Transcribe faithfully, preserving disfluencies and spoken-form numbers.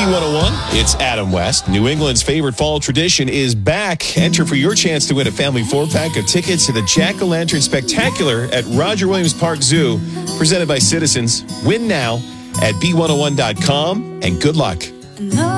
one oh one, it's Adam West. New England's favorite fall tradition is back. Enter for your chance to win a family four-pack of tickets to the Jack-O-Lantern Spectacular at Roger Williams Park Zoo, presented by Citizens. Win now at B one oh one dot com, and good luck.